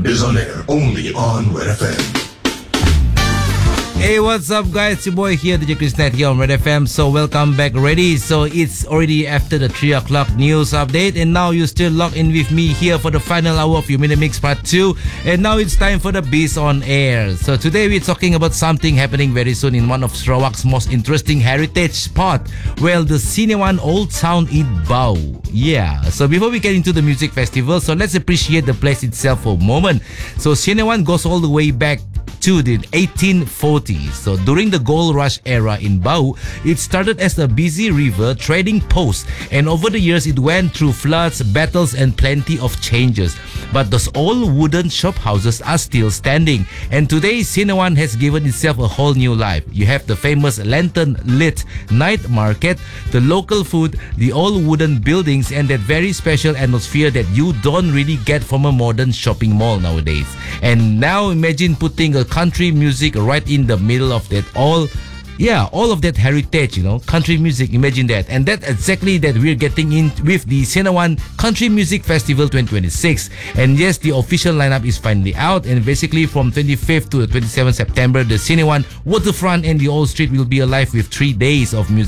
is on air only on Red FM. Hey, what's up, guys? It's your boy here, DJ Chris Net here on Red FM. So welcome back, ready? So it's already after the 3 o'clock news update, and now you're still locked in with me here for the final hour of your Mini Mix Part 2. And now it's time for the Beast on Air. So today we're talking about something happening very soon in one of Sarawak's most interesting heritage spot. Well, the Sinewan Old Town in Bau. Yeah, so before we get into the music festival, so let's appreciate the place itself for a moment. So Sinewan goes all the way back to the 1840s. So during the gold rush era in Bau, it started as a busy river trading post, and over the years it went through floods, battles, and plenty of changes. But those old wooden shop houses are still standing, and today Sinewan has given itself a whole new life. You have the famous lantern-lit night market, the local food, the old wooden buildings, and that very special atmosphere that you don't really get from a modern shopping mall nowadays. And now imagine putting a country music right in the middle of that all of that heritage, country music, imagine that. And that's exactly that we're getting in with the Sinewan Country Music Festival 2026. And yes, the official lineup is finally out, and basically from 25th to 27th September, the Sinewan Waterfront and the Old Street will be alive with 3 days of music